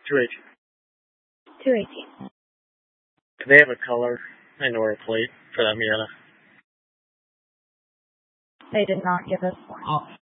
218. 218. Do they have a color and or a plate for that Miata? They did not give us one. Oh.